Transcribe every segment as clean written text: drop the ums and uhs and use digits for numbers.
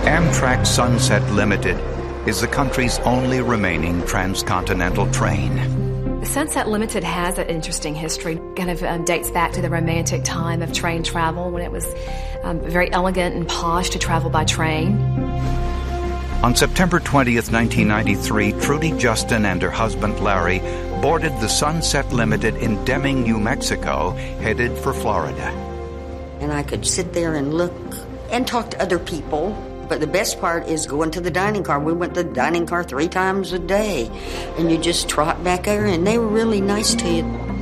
Amtrak Sunset Limited is the country's only remaining transcontinental train. The Sunset Limited has an interesting history. Kind of dates back to the romantic time of train travel when it was very elegant and posh to travel by train. On September 20th, 1993, Trudy Justin and her husband Larry boarded the Sunset Limited in Deming, New Mexico, headed for Florida. And I could sit there and look and talk to other people. But the best part is going to the dining car. We went to the dining car 3 times a day. And you just trot back there, and they were really nice to you.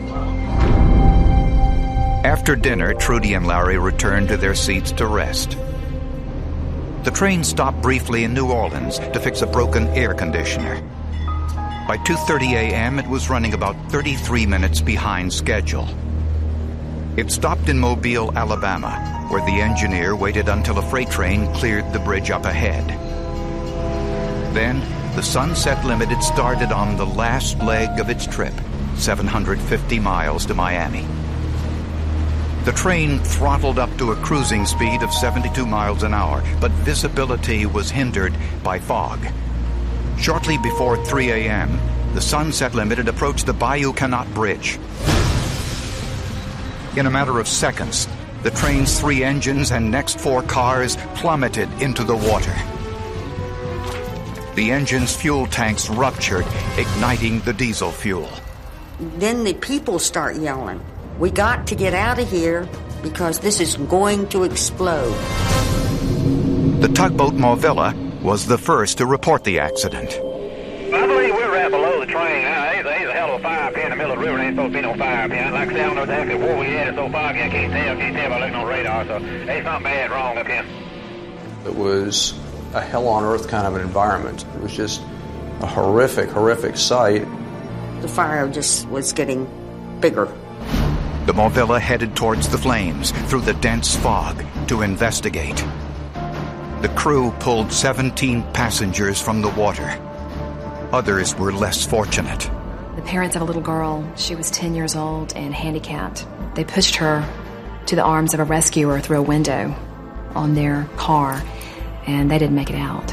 After dinner, Trudy and Larry returned to their seats to rest. The train stopped briefly in New Orleans to fix a broken air conditioner. By 2:30 a.m., it was running about 33 minutes behind schedule. It stopped in Mobile, Alabama, where the engineer waited until a freight train cleared the bridge up ahead. Then, the Sunset Limited started on the last leg of its trip, 750 miles to Miami. The train throttled up to a cruising speed of 72 miles an hour, but visibility was hindered by fog. Shortly before 3 a.m., the Sunset Limited approached the Bayou Canot Bridge. In a matter of seconds, the train's 3 engines and next 4 cars plummeted into the water. The engine's fuel tanks ruptured, igniting the diesel fuel. Then the people start yelling, "We got to get out of here because this is going to explode." The tugboat Movilla was the first to report the accident. I believe we're right below the train now. There's a hell of a fire pit in the middle of the river. There ain't supposed to be no fire pit. Like I said, I don't know exactly where we at. It's so foggy I can't tell by looking on radar. So there's something bad wrong up here. It was a hell on earth kind of an environment. It was just a horrific sight. The fire just was getting bigger. The Movilla headed towards the flames through the dense fog to investigate. The crew pulled 17 passengers from the water. Others were less fortunate. The parents of a little girl, she was 10 years old and handicapped. They pushed her to the arms of a rescuer through a window on their car, and they didn't make it out.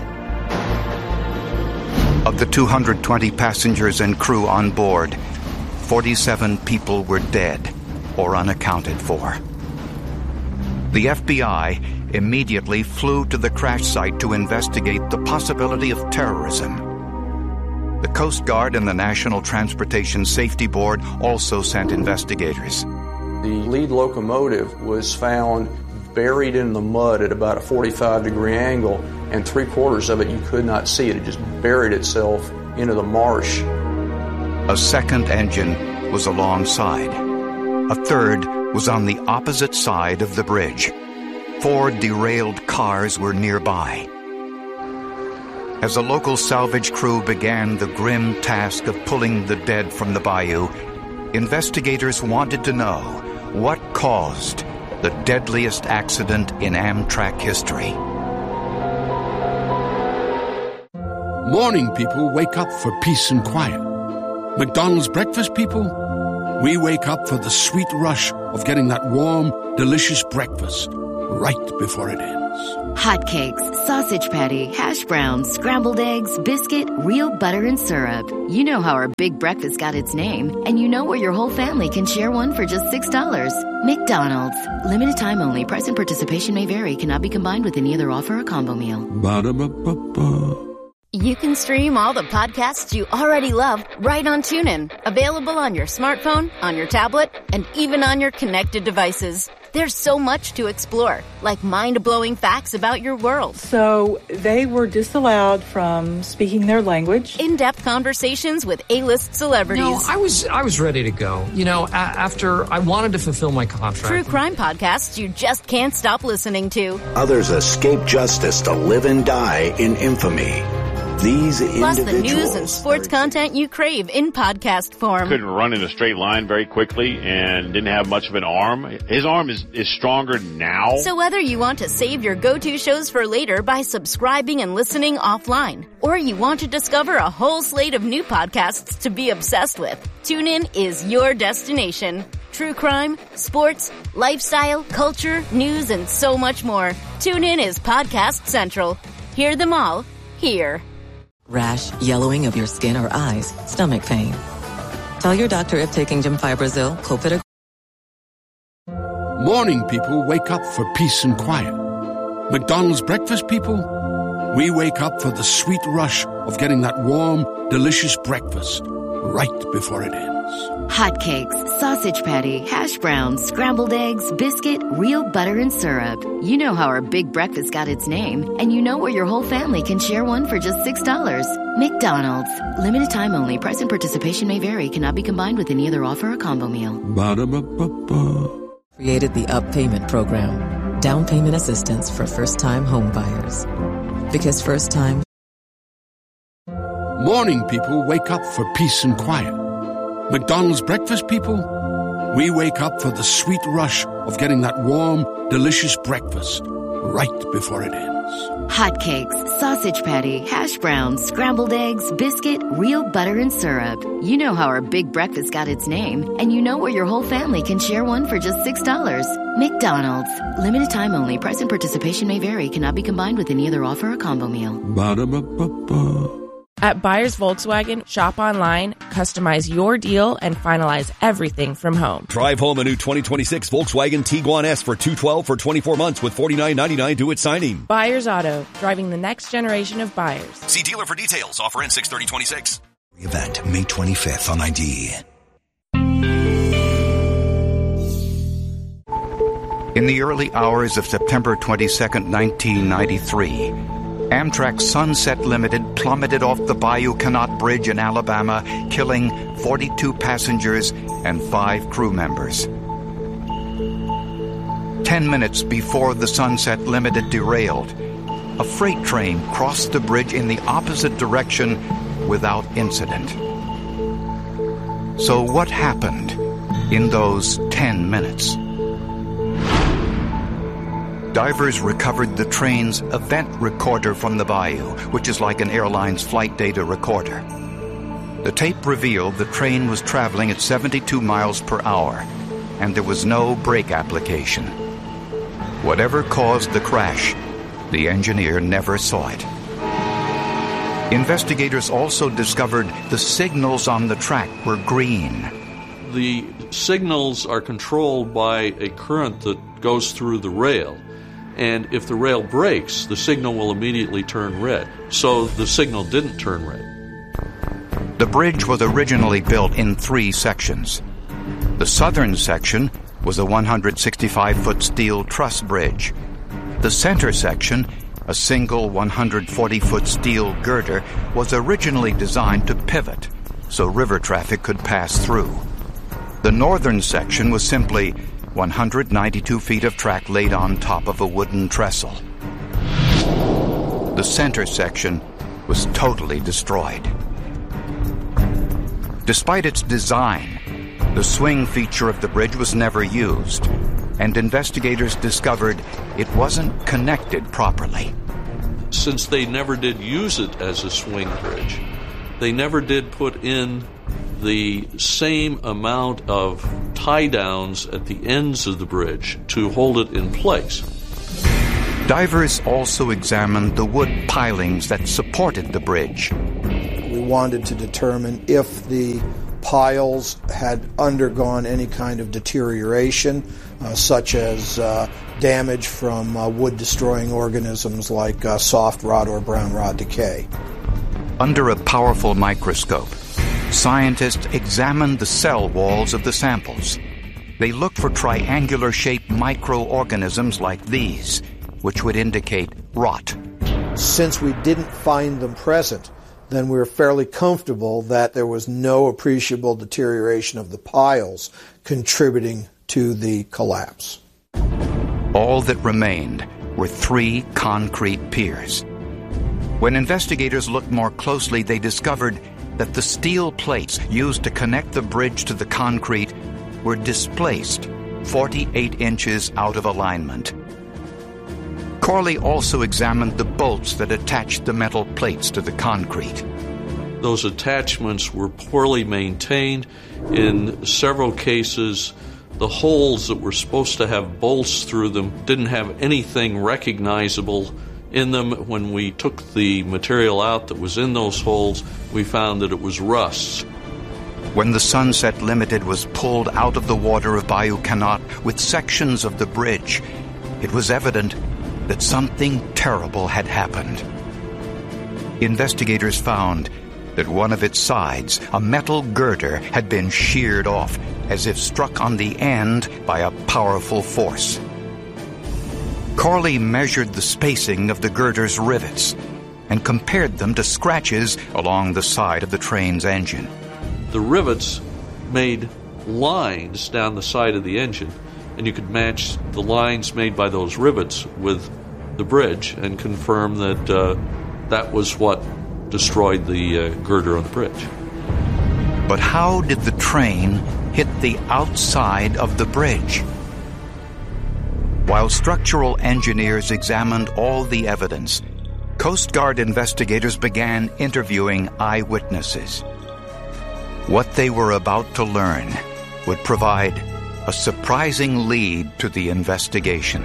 Of the 220 passengers and crew on board, 47 people were dead or unaccounted for. The FBI immediately flew to the crash site to investigate the possibility of terrorism. The Coast Guard and the National Transportation Safety Board also sent investigators. The lead locomotive was found buried in the mud at about a 45-degree angle, and 3/4 of it you could not see it. It just buried itself into the marsh. A second engine was alongside. A third was on the opposite side of the bridge. 4 derailed cars were nearby. As a local salvage crew began the grim task of pulling the dead from the bayou, investigators wanted to know what caused the deadliest accident in Amtrak history. Morning people wake up for peace and quiet. McDonald's breakfast people, we wake up for the sweet rush of getting that warm, delicious breakfast right before it ends. Hotcakes, sausage patty, hash browns, scrambled eggs, biscuit, real butter and syrup. You know how our big breakfast got its name, and you know where your whole family can share one for just $6. McDonald's. Limited time only. Price and participation may vary. Cannot be combined with any other offer or combo meal. Ba-da-ba-ba-ba. You can stream all the podcasts you already love right on TuneIn. Available on your smartphone, on your tablet, and even on your connected devices. There's so much to explore, like mind-blowing facts about your world. So they were disallowed from speaking their language. In-depth conversations with A-list celebrities. No, I was ready to go. You know, after I wanted to fulfill my contract. True crime podcasts you just can't stop listening to. Others escape justice to live and die in infamy. These Plus individuals... the news and sports content you crave in podcast form. Couldn't run in a straight line very quickly and didn't have much of an arm. His arm is stronger now. So whether you want to save your go-to shows for later by subscribing and listening offline, or you want to discover a whole slate of new podcasts to be obsessed with, TuneIn is your destination. True crime, sports, lifestyle, culture, news, and so much more. TuneIn is Podcast Central. Hear them all here. Rash, yellowing of your skin or eyes, stomach pain. Tell your doctor if taking Gemfibrozil, Clopidogrel. Morning people wake up for peace and quiet. McDonald's breakfast people, we wake up for the sweet rush of getting that warm, delicious breakfast right before it ends. Hotcakes, sausage patty, hash browns, scrambled eggs, biscuit, real butter and syrup. You know how our big breakfast got its name, and you know where your whole family can share one for just $6. McDonald's. Limited time only. Price and participation may vary. Cannot be combined with any other offer or combo meal. Ba-da-ba-ba-ba. Created the UP Payment Program. Down payment assistance for first-time home buyers. Because first-time... Morning people wake up for peace and quiet. McDonald's breakfast people, we wake up for the sweet rush of getting that warm, delicious breakfast right before it ends. Hotcakes, sausage patty, hash browns, scrambled eggs, biscuit, real butter and syrup. You know how our big breakfast got its name, and you know where your whole family can share one for just $6. McDonald's. Limited time only. Price and participation may vary. Cannot be combined with any other offer or combo meal. Ba-da-ba-ba-ba. At Buyers Volkswagen, shop online, customize your deal, and finalize everything from home. Drive home a new 2026 Volkswagen Tiguan S for $212 for 24 months with $49.99 due at signing. Buyers Auto, driving the next generation of buyers. See dealer for details. Offer ends 6/30/26. Event May 25th on ID. In the early hours of September 22nd, 1993, Amtrak Sunset Limited plummeted off the Bayou Canot Bridge in Alabama, killing 42 passengers and 5 crew members. 10 minutes before the Sunset Limited derailed, a freight train crossed the bridge in the opposite direction without incident. So what happened in those 10 minutes? Divers recovered the train's event recorder from the bayou, which is like an airline's flight data recorder. The tape revealed the train was traveling at 72 miles per hour, and there was no brake application. Whatever caused the crash, the engineer never saw it. Investigators also discovered the signals on the track were green. The signals are controlled by a current that goes through the rail. And if the rail breaks, the signal will immediately turn red. So the signal didn't turn red. The bridge was originally built in 3 sections. The southern section was a 165-foot steel truss bridge. The center section, a single 140-foot steel girder, was originally designed to pivot so river traffic could pass through. The northern section was simply 192 feet of track laid on top of a wooden trestle. The center section was totally destroyed. Despite its design, the swing feature of the bridge was never used, and investigators discovered it wasn't connected properly. Since they never did use it as a swing bridge, they never did put in the same amount of tie-downs at the ends of the bridge to hold it in place. Divers also examined the wood pilings that supported the bridge. We wanted to determine if the piles had undergone any kind of deterioration, such as damage from wood-destroying organisms like soft rot or brown rot decay. Under a powerful microscope, scientists examined the cell walls of the samples. They looked for triangular-shaped microorganisms like these, which would indicate rot. Since we didn't find them present, then we were fairly comfortable that there was no appreciable deterioration of the piles contributing to the collapse. All that remained were 3 concrete piers. When investigators looked more closely, they discovered that the steel plates used to connect the bridge to the concrete were displaced 48 inches out of alignment. Corley also examined the bolts that attached the metal plates to the concrete. Those attachments were poorly maintained. In several cases, the holes that were supposed to have bolts through them didn't have anything recognizable in them. When we took the material out that was in those holes, we found that it was rust. When the Sunset Limited was pulled out of the water of Bayou Canot with sections of the bridge, it was evident that something terrible had happened. Investigators found that one of its sides, a metal girder, had been sheared off, as if struck on the end by a powerful force. Corley measured the spacing of the girder's rivets and compared them to scratches along the side of the train's engine. The rivets made lines down the side of the engine, and you could match the lines made by those rivets with the bridge and confirm that that was what destroyed the girder on the bridge. But how did the train hit the outside of the bridge? While structural engineers examined all the evidence, Coast Guard investigators began interviewing eyewitnesses. What they were about to learn would provide a surprising lead to the investigation.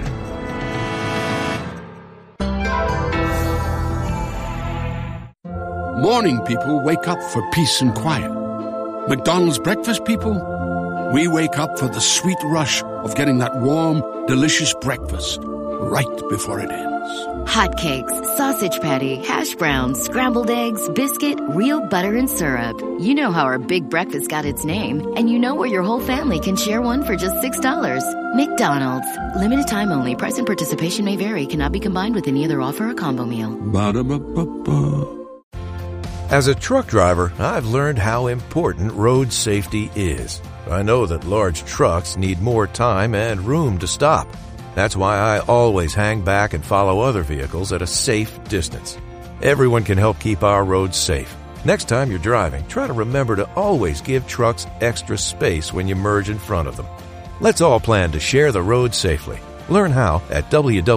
Morning people wake up for peace and quiet. McDonald's breakfast people, we wake up for the sweet rush of getting that warm, delicious breakfast right before it ends. Hotcakes, sausage patty, hash browns, scrambled eggs, biscuit, real butter and syrup. You know how our big breakfast got its name, and you know where your whole family can share one for just $6. McDonald's. Limited time only. Price and participation may vary. Cannot be combined with any other offer or combo meal. Ba-da-ba-ba-ba. As a truck driver, I've learned how important road safety is. I know that large trucks need more time and room to stop. That's why I always hang back and follow other vehicles at a safe distance. Everyone can help keep our roads safe. Next time you're driving, try to remember to always give trucks extra space when you merge in front of them. Let's all plan to share the road safely. Learn how at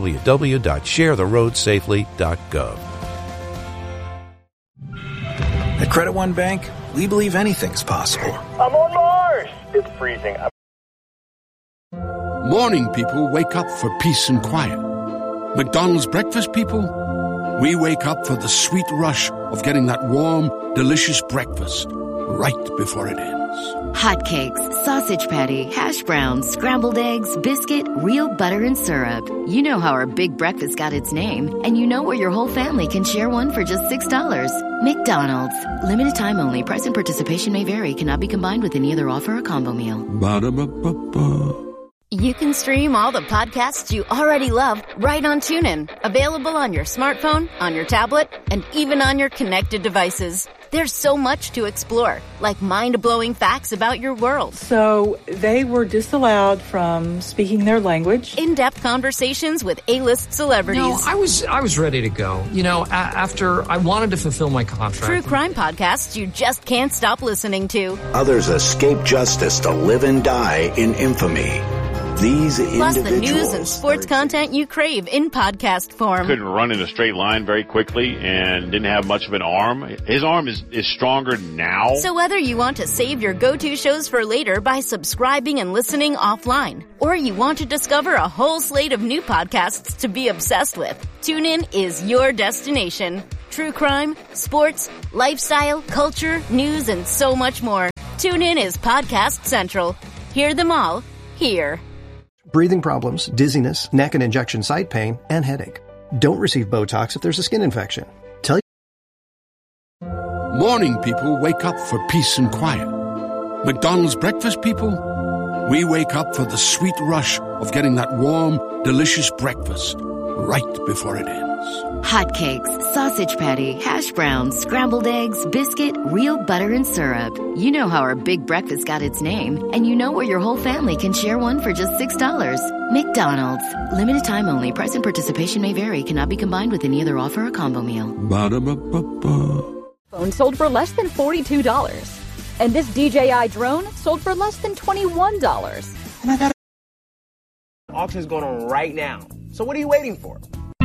www.sharetheroadsafely.gov. At Credit One Bank, we believe anything's possible. I'm on Mars! It's freezing. Morning people wake up for peace and quiet. McDonald's breakfast people, we wake up for the sweet rush of getting that warm, delicious breakfast right before it ends. Hotcakes, sausage patty, hash browns, scrambled eggs, biscuit, real butter and syrup. You know how our big breakfast got its name, and you know where your whole family can share one for just $6. McDonald's. Limited time only. Price and participation may vary. Cannot be combined with any other offer or combo meal. Ba-da-ba-ba-ba. You can stream all the podcasts you already love right on TuneIn. Available on your smartphone, on your tablet, and even on your connected devices. There's so much to explore, like mind-blowing facts about your world. So they were disallowed from speaking their language. In-depth conversations with A-list celebrities. No, I was ready to go. You know, after I wanted to fulfill my contract. True crime podcasts you just can't stop listening to. Others escape justice to live and die in infamy. These Plus individuals... the news and sports content you crave in podcast form. Couldn't run in a straight line very quickly and didn't have much of an arm. His arm is stronger now. So whether you want to save your go-to shows for later by subscribing and listening offline, or you want to discover a whole slate of new podcasts to be obsessed with, TuneIn is your destination. True crime, sports, lifestyle, culture, news, and so much more. TuneIn is Podcast Central. Hear them all here. Breathing problems, dizziness, neck and injection site pain, and headache. Don't receive Botox if there's a skin infection. Morning people wake up for peace and quiet. McDonald's breakfast people, we wake up for the sweet rush of getting that warm, delicious breakfast right before it ends. Hotcakes, sausage patty, hash browns, scrambled eggs, biscuit, real butter and syrup. You know how our big breakfast got its name, and you know where your whole family can share one for just $6. McDonald's. Limited time only. Price and participation may vary. Cannot be combined with any other offer or combo meal. Ba-da-ba-ba-ba. Phone sold for less than $42. And this DJI drone sold for less than $21. Oh my God. Auction's going on right now. So what are you waiting for?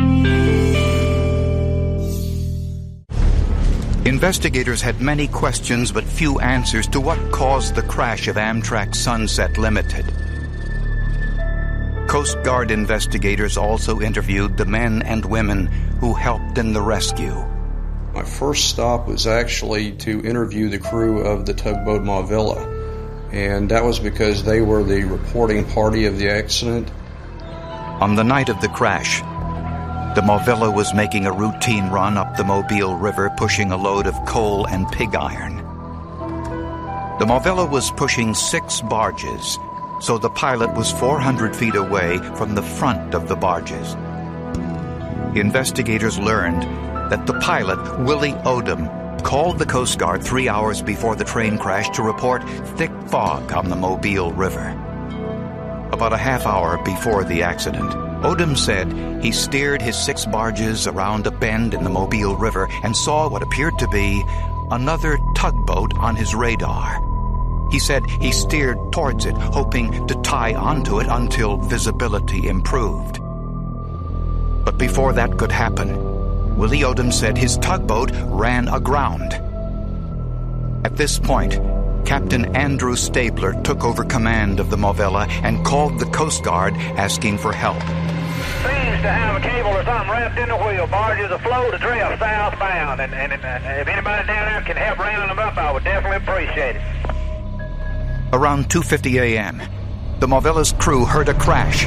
Investigators had many questions but few answers to what caused the crash of Amtrak Sunset Limited. Coast Guard investigators also interviewed the men and women who helped in the rescue. My first stop was actually to interview the crew of the tugboat Mauvilla, and that was because they were the reporting party of the accident. On the night of the crash, the Mauvilla was making a routine run up the Mobile River, pushing a load of coal and pig iron. The Mauvilla was pushing 6 barges, so the pilot was 400 feet away from the front of the barges. Investigators learned that the pilot, Willie Odom, called the Coast Guard 3 hours before the train crash to report thick fog on the Mobile River. About a half hour before the accident, Odom said he steered his 6 barges around a bend in the Mobile River and saw what appeared to be another tugboat on his radar. He said he steered towards it, hoping to tie onto it until visibility improved. But before that could happen, Willie Odom said his tugboat ran aground. At this point, Captain Andrew Stabler took over command of the Mauvilla and called the Coast Guard asking for help. Seems to have a cable or something wrapped in the wheel. Barge is afloat, a drift southbound, and if anybody down there can help round them up, I would definitely appreciate it. Around 2:50 a.m., the Mauvilla's crew heard a crash,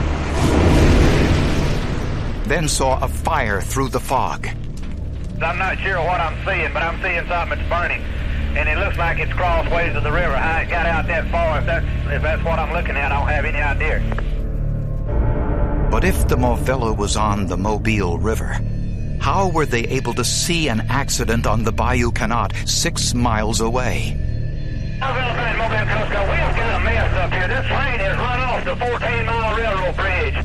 then saw a fire through the fog. I'm not sure what I'm seeing, but I'm seeing something that's burning, and it looks like it's crossways of the river. How it got out that far, if that's what I'm looking at, I don't have any idea. But if the Mauvilla was on the Mobile River, how were they able to see an accident on the Bayou Canot 6 miles away? Mobile Coast Guard, we have got a mess up here. This train has run off the 14-mile railroad bridge.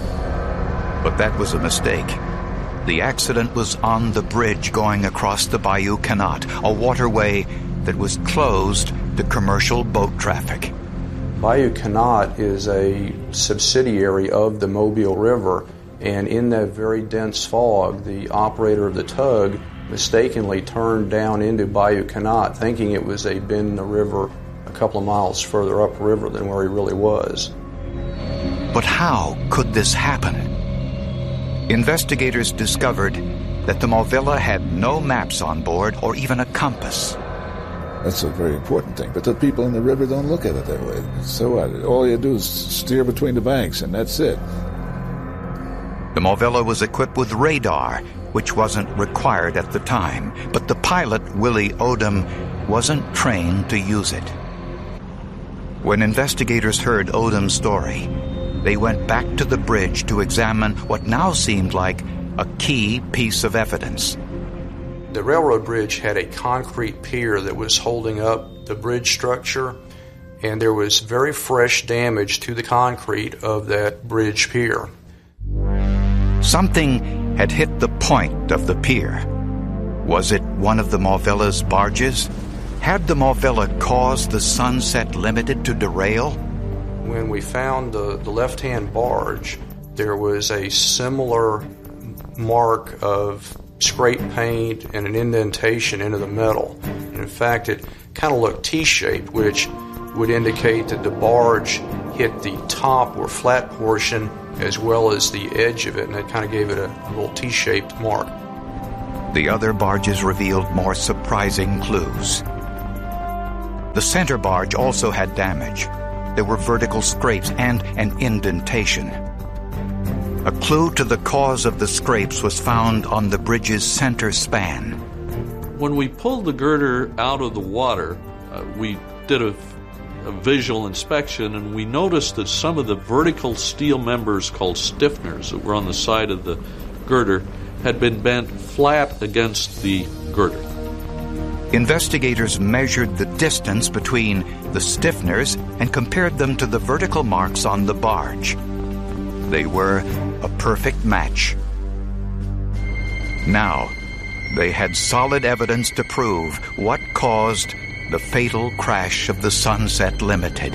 But that was a mistake. The accident was on the bridge going across the Bayou Canot, a waterway that was closed to commercial boat traffic. Bayou Canot is a subsidiary of the Mobile River, and in that very dense fog, the operator of the tug mistakenly turned down into Bayou Canot, thinking it was a bend in the river a couple of miles further upriver than where he really was. But how could this happen? Investigators discovered that the Mauvilla had no maps on board or even a compass. That's a very important thing, but the people in the river don't look at it that way. So all you do is steer between the banks, and that's it. The Mauvilla was equipped with radar, which wasn't required at the time, but the pilot, Willie Odom, wasn't trained to use it. When investigators heard Odom's story, they went back to the bridge to examine what now seemed like a key piece of evidence. The railroad bridge had a concrete pier that was holding up the bridge structure, and there was very fresh damage to the concrete of that bridge pier. Something had hit the point of the pier. Was it one of the Mauvilla's barges? Had the Mauvilla caused the Sunset Limited to derail? When we found the left-hand barge, there was a similar mark of scrape paint and an indentation into the metal. And in fact, it kind of looked T-shaped, which would indicate that the barge hit the top or flat portion as well as the edge of it, and it kind of gave it a little T-shaped mark. The other barges revealed more surprising clues. The center barge also had damage. There were vertical scrapes and an indentation. A clue to the cause of the scrapes was found on the bridge's center span. When we pulled the girder out of the water, we did a visual inspection, and we noticed that some of the vertical steel members called stiffeners that were on the side of the girder had been bent flat against the girder. Investigators measured the distance between the stiffeners and compared them to the vertical marks on the barge. They were a perfect match. Now, they had solid evidence to prove what caused the fatal crash of the Sunset Limited.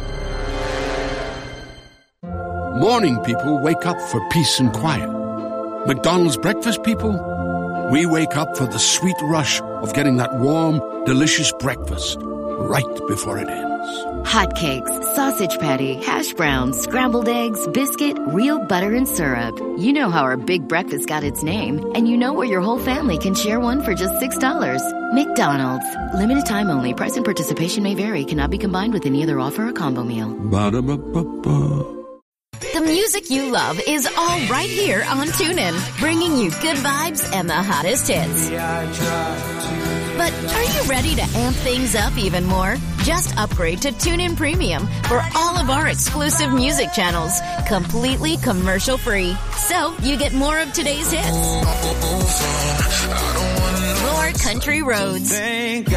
Morning people wake up for peace and quiet. McDonald's breakfast people, we wake up for the sweet rush of getting that warm, delicious breakfast right before it ends. Hotcakes, sausage patty, hash browns, scrambled eggs, biscuit, real butter and syrup. You know how our big breakfast got its name, and you know where your whole family can share one for just $6. McDonald's. Limited time only. Price and participation may vary. Cannot be combined with any other offer or combo meal. Ba-da-ba-ba-ba. The music you love is all right here on TuneIn, bringing you good vibes and the hottest hits. But are you ready to amp things up even more? Just upgrade to TuneIn Premium for all of our exclusive music channels, completely commercial-free. So you get more of today's hits, more country roads, and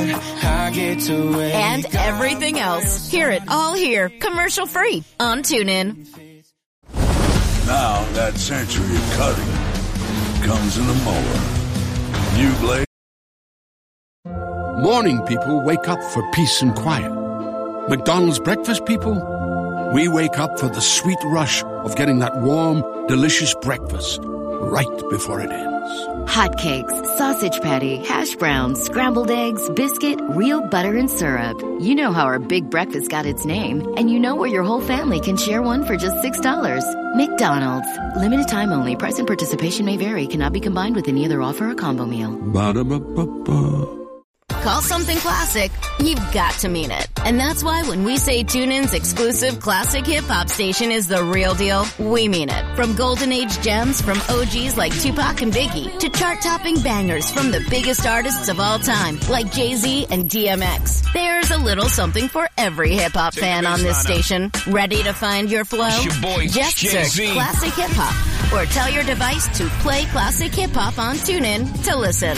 everything else. Hear it all here, commercial-free on TuneIn. Now that century of cutting comes in a mower. New blade. Morning people wake up for peace and quiet. McDonald's breakfast people, we wake up for the sweet rush of getting that warm, delicious breakfast right before it ends. Hotcakes, sausage patty, hash browns, scrambled eggs, biscuit, real butter and syrup. You know how our big breakfast got its name, and you know where your whole family can share one for just $6. McDonald's. Limited time only. Price and participation may vary. Cannot be combined with any other offer or combo meal. Ba-da-ba-ba-ba. Call something classic, you've got to mean it. And that's why when we say TuneIn's exclusive classic hip-hop station is the real deal, we mean it. From golden age gems from OGs like Tupac and Biggie to chart-topping bangers from the biggest artists of all time like Jay-Z and DMX. There's a little something for every hip-hop fan on this station. Ready to find your flow? Just search Classic Hip-Hop or tell your device to play Classic Hip-Hop on TuneIn to listen.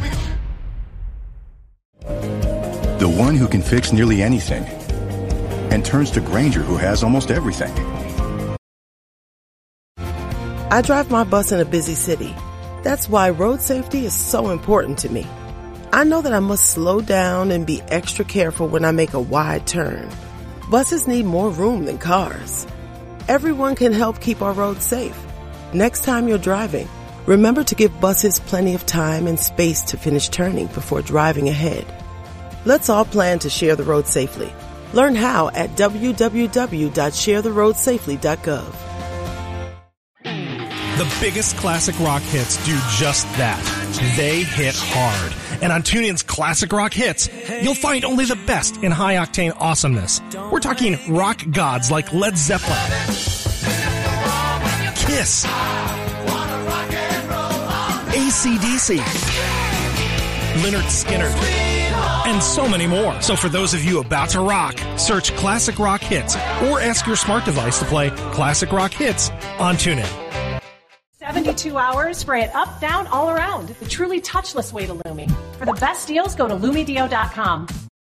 The one who can fix nearly anything and turns to Grainger, who has almost everything. I drive my bus in a busy city. That's why road safety is so important to me. I know that I must slow down and be extra careful when I make a wide turn. Buses need more room than cars. Everyone can help keep our roads safe. Next time you're driving, remember to give buses plenty of time and space to finish turning before driving ahead. Let's all plan to share the road safely. Learn how at www.sharetheroadsafely.gov. The biggest classic rock hits do just that. They hit hard. And on TuneIn's Classic Rock Hits, you'll find only the best in high-octane awesomeness. We're talking rock gods like Led Zeppelin, Kiss, AC/DC, Lynyrd Skynyrd, and so many more. So for those of you about to rock, search Classic Rock Hits or ask your smart device to play Classic Rock Hits on TuneIn. 72 hours, spray it up, down, all around. The truly touchless way to Lumi. For the best deals, go to LumiDeo.com.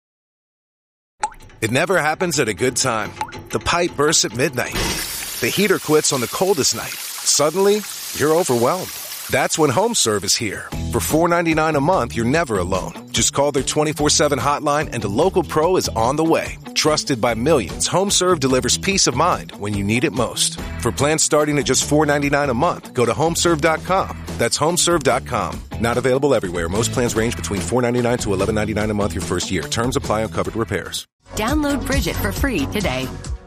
It never happens at a good time. The pipe bursts at midnight. The heater quits on the coldest night. Suddenly, you're overwhelmed. That's when HomeServe is here. For $4.99 a month, you're never alone. Just call their 24/7 hotline and a local pro is on the way. Trusted by millions, HomeServe delivers peace of mind when you need it most. For plans starting at just $4.99 a month, go to HomeServe.com. That's HomeServe.com. Not available everywhere. Most plans range between $4.99 to $11.99 a month your first year. Terms apply on covered repairs. Download Bridget for free today.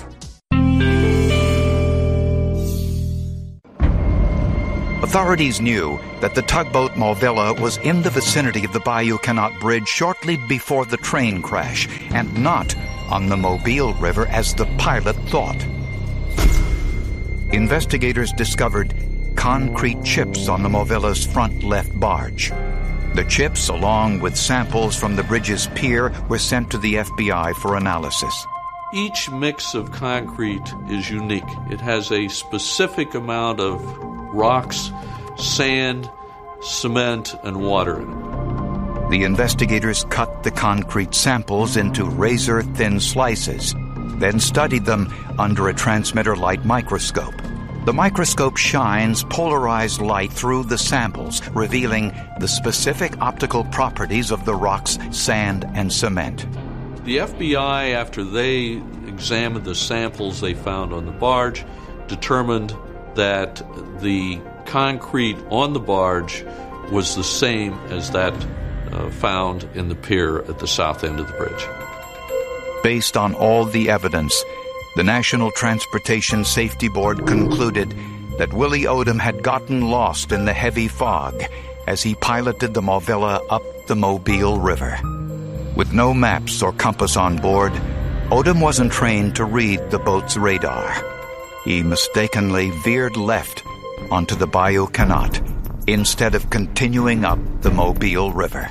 Authorities knew that the tugboat Malvilla was in the vicinity of the Bayou Canot Bridge shortly before the train crash, and not on the Mobile River as the pilot thought. Investigators discovered concrete chips on the Malvilla's front left barge. The chips, along with samples from the bridge's pier, were sent to the FBI for analysis. Each mix of concrete is unique. It has a specific amount of rocks, sand, cement, and water in it. The investigators cut the concrete samples into razor-thin slices, then studied them under a transmitter light microscope. The microscope shines polarized light through the samples, revealing the specific optical properties of the rocks, sand, and cement. The FBI, after they examined the samples they found on the barge, determined that the concrete on the barge was the same as that found in the pier at the south end of the bridge. Based on all the evidence, the National Transportation Safety Board concluded that Willie Odom had gotten lost in the heavy fog as he piloted the Movilla up the Mobile River. With no maps or compass on board, Odom wasn't trained to read the boat's radar. He mistakenly veered left onto the Bayou Canot instead of continuing up the Mobile River.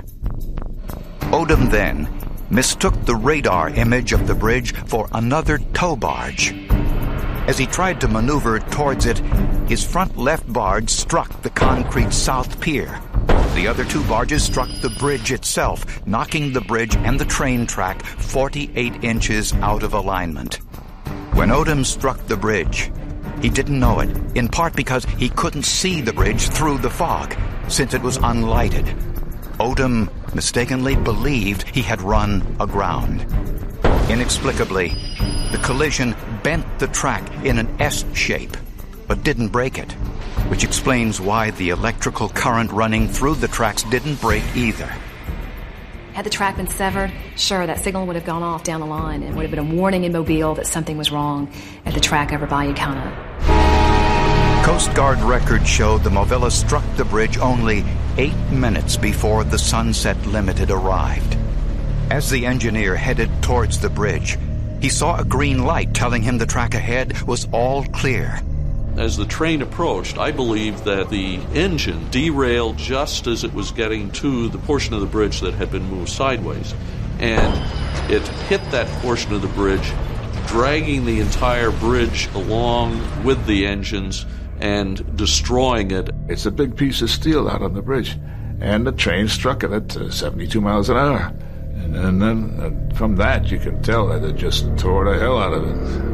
Odom then mistook the radar image of the bridge for another tow barge. As he tried to maneuver towards it, his front left barge struck the concrete south pier. The other two barges struck the bridge itself, knocking the bridge and the train track 48 inches out of alignment. When Odom struck the bridge, he didn't know it, in part because he couldn't see the bridge through the fog, since it was unlighted. Odom mistakenly believed he had run aground. Inexplicably, the collision bent the track in an S shape, but didn't break it, which explains why the electrical current running through the tracks didn't break either. Had the track been severed, sure, that signal would have gone off down the line and would have been a warning in Mobile that something was wrong at the track over Bayou Canot. Coast Guard records show the Movilla struck the bridge only 8 minutes before the Sunset Limited arrived. As the engineer headed towards the bridge, he saw a green light telling him the track ahead was all clear. As the train approached, I believe that the engine derailed just as it was getting to the portion of the bridge that had been moved sideways. And it hit that portion of the bridge, dragging the entire bridge along with the engines and destroying it. It's a big piece of steel out on the bridge, and the train struck it at 72 miles an hour. And then from that, you can tell that it just tore the hell out of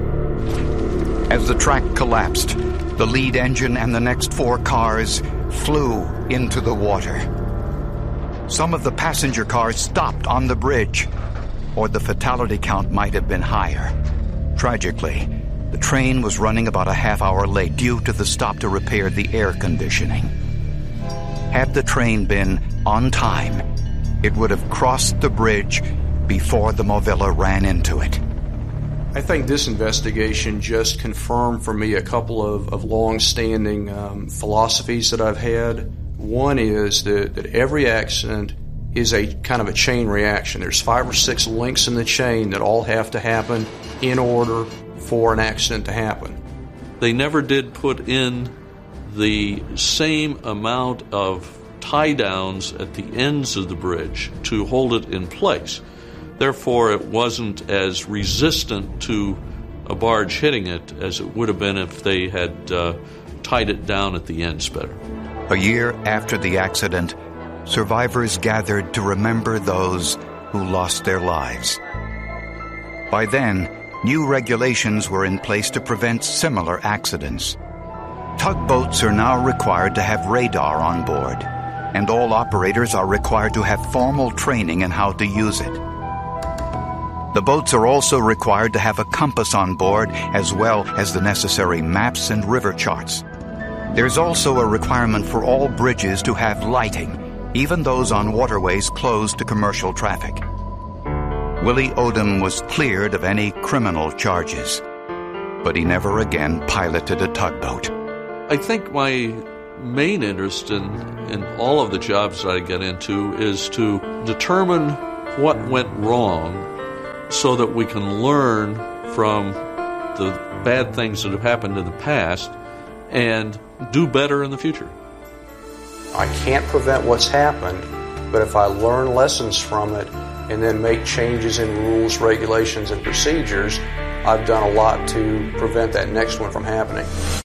it. As the track collapsed, the lead engine and the next 4 cars flew into the water. Some of the passenger cars stopped on the bridge, or the fatality count might have been higher. Tragically, the train was running about a half hour late due to the stop to repair the air conditioning. Had the train been on time, it would have crossed the bridge before the Movilla ran into it. I think this investigation just confirmed for me a couple of long-standing philosophies that I've had. One is that every accident is a kind of a chain reaction. There's 5 or 6 links in the chain that all have to happen in order for an accident to happen. They never did put in the same amount of tie-downs at the ends of the bridge to hold it in place. Therefore, it wasn't as resistant to a barge hitting it as it would have been if they had tied it down at the ends better. A year after the accident, survivors gathered to remember those who lost their lives. By then, new regulations were in place to prevent similar accidents. Tugboats are now required to have radar on board, and all operators are required to have formal training in how to use it. The boats are also required to have a compass on board, as well as the necessary maps and river charts. There's also a requirement for all bridges to have lighting, even those on waterways closed to commercial traffic. Willie Odom was cleared of any criminal charges, but he never again piloted a tugboat. I think my main interest in all of the jobs that I get into is to determine what went wrong so that we can learn from the bad things that have happened in the past and do better in the future. I can't prevent what's happened, but if I learn lessons from it and then make changes in rules, regulations, and procedures, I've done a lot to prevent that next one from happening.